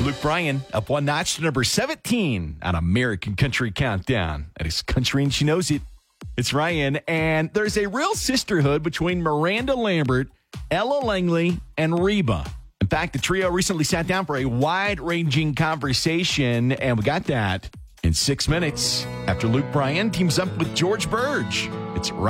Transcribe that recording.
Luke Bryan up one notch to number 17 on American Country Countdown. That is country and she knows it. It's Ryan, and there's a real sisterhood between Miranda Lambert, Ella Langley, and Reba. In fact, the trio recently sat down for a wide-ranging conversation, and we got that in 6 minutes after Luke Bryan teams up with George Burge. It's